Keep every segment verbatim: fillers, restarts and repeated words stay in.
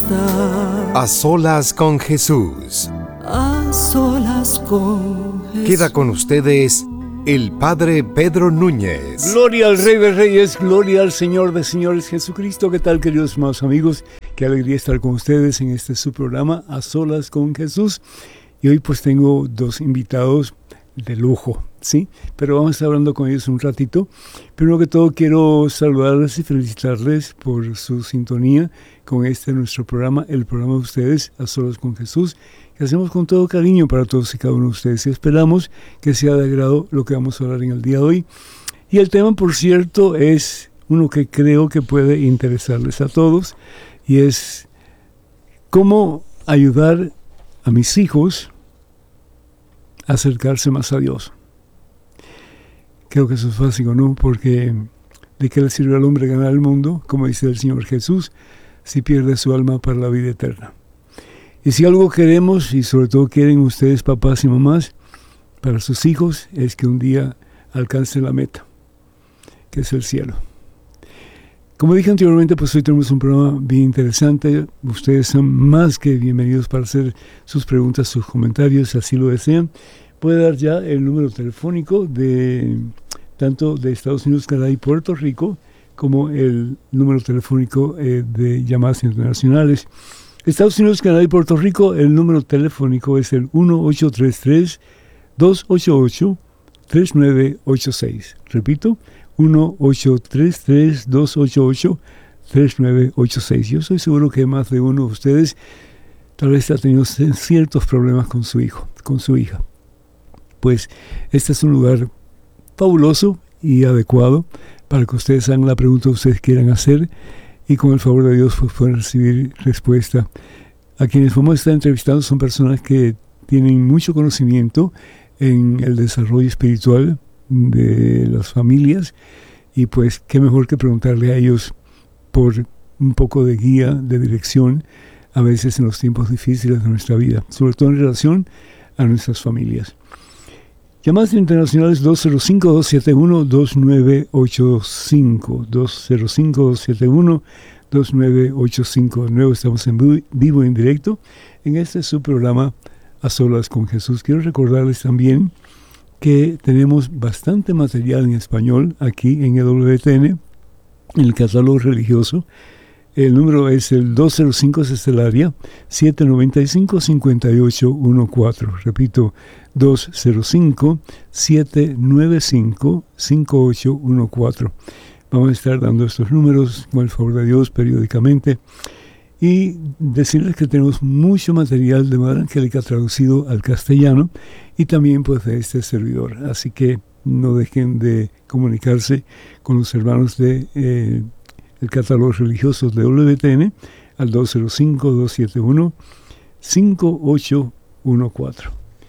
está. A solas con Jesús. A solas con Jesús. Queda con ustedes el Padre Pedro Núñez. Gloria al Rey de Reyes, gloria al Señor de Señores Jesucristo. ¿Qué tal, queridos hermanos amigos? Qué alegría estar con ustedes en este su programa, A Solas con Jesús. Y hoy pues tengo dos invitados de lujo, ¿sí? Pero vamos a estar hablando con ellos un ratito. Primero que todo quiero saludarles y felicitarles por su sintonía con este nuestro programa, el programa de ustedes, A Solas con Jesús, que hacemos con todo cariño para todos y cada uno de ustedes. Y esperamos que sea de agrado lo que vamos a hablar en el día de hoy. Y el tema, por cierto, es uno que creo que puede interesarles a todos, y es cómo ayudar a mis hijos a acercarse más a Dios. Creo que eso es básico, ¿no? Porque ¿de qué le sirve al hombre ganar el mundo, como dice el Señor Jesús, si pierde su alma para la vida eterna? Y si algo queremos, y sobre todo quieren ustedes, papás y mamás, para sus hijos, es que un día alcancen la meta, que es el cielo. Como dije anteriormente, pues hoy tenemos un programa bien interesante. Ustedes son más que bienvenidos para hacer sus preguntas, sus comentarios, si así lo desean. Puede dar ya el número telefónico de tanto de Estados Unidos, Canadá y Puerto Rico, como el número telefónico eh, de llamadas internacionales. Estados Unidos, Canadá y Puerto Rico, el número telefónico es el uno ocho tres tres, dos ocho ocho, tres nueve ocho seis. Repito, uno ocho tres tres, dos ocho ocho, tres nueve ocho seis. Yo estoy seguro que más de uno de ustedes tal vez ha tenido ciertos problemas con su hijo, con su hija. Pues este es un lugar fabuloso y adecuado para que ustedes hagan la pregunta que ustedes quieran hacer, y con el favor de Dios pues pueden recibir respuesta. A quienes vamos a estar entrevistando son personas que tienen mucho conocimiento en el desarrollo espiritual de las familias, y pues qué mejor que preguntarle a ellos por un poco de guía, de dirección, a veces en los tiempos difíciles de nuestra vida, sobre todo en relación a nuestras familias. Llamadas internacionales dos cero cinco, dos siete uno, dos nueve ocho cinco, dos cero cinco, dos siete uno, dos nueve ocho cinco. De nuevo estamos en vivo y en directo en este su programa A Solas con Jesús. Quiero recordarles también que tenemos bastante material en español aquí en E W T N, en el catálogo religioso. El número es el dos cero cinco, es el área, siete nueve cinco, cinco ocho uno cuatro. Repito, dos cero cinco, siete nueve cinco, cinco ocho uno cuatro. Vamos a estar dando estos números, con el favor de Dios, periódicamente. Y decirles que tenemos mucho material de Madre Angélica traducido al castellano, y también pues de este servidor. Así que no dejen de comunicarse con los hermanos de eh, el catálogo religioso de W T N al dos cero cinco, dos siete uno, cinco ocho uno cuatro.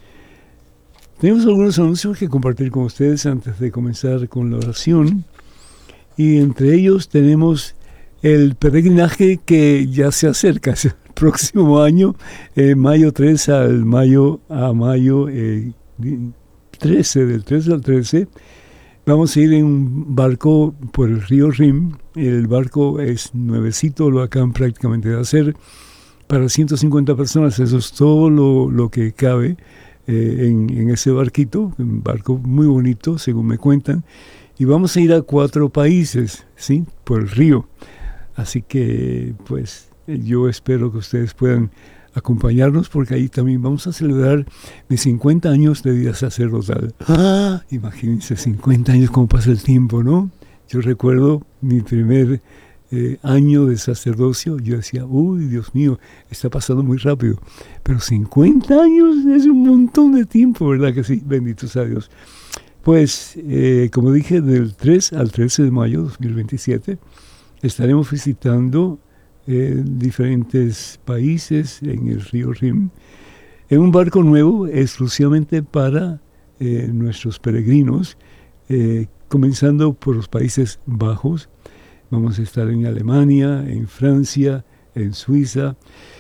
Tenemos algunos anuncios que compartir con ustedes antes de comenzar con la oración, y entre ellos tenemos el peregrinaje que ya se acerca, es el próximo año, eh, mayo tres al mayo, a mayo eh, trece, del trece al trece, vamos a ir en un barco por el río Rin. El barco es nuevecito, lo acaban prácticamente de hacer, para ciento cincuenta personas. Eso es todo lo, lo que cabe eh, en, en ese barquito, un barco muy bonito, según me cuentan. Y vamos a ir a cuatro países, ¿sí?, por el río. Así que, pues, yo espero que ustedes puedan acompañarnos, porque ahí también vamos a celebrar mis cincuenta años de vida sacerdotal. ¡Ah! Imagínense, cincuenta años, cómo pasa el tiempo, ¿no? Yo recuerdo mi primer eh, año de sacerdocio, yo decía, uy, Dios mío, está pasando muy rápido. Pero cincuenta años es un montón de tiempo, ¿verdad que sí? Benditos a Dios. Pues, eh, como dije, del tres al trece de mayo de dos mil veintisiete, estaremos visitando eh, diferentes países en el río Rin, en un barco nuevo exclusivamente para eh, nuestros peregrinos, eh, comenzando por los Países Bajos. Vamos a estar en Alemania, en Francia, en Suiza,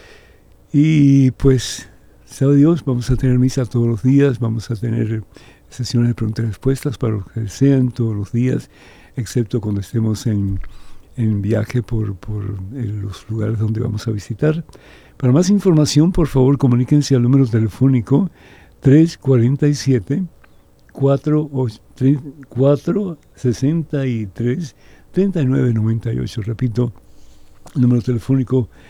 y pues, sabe Dios, vamos a tener misa todos los días, vamos a tener sesiones de preguntas y respuestas para los que desean todos los días, excepto cuando estemos en en viaje por, por eh, los lugares donde vamos a visitar. Para más información, por favor, comuníquense al número telefónico tres cuatro siete, cuatro seis tres, tres nueve nueve ocho. Repito, número telefónico